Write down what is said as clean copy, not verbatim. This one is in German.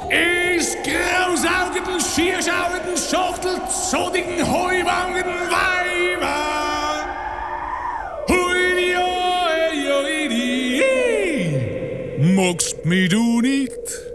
Is grausaugenden, schierschauenden, schachtelzodigen, heuwangenden Weiber. Hui, oi, oi, magst mich du nicht?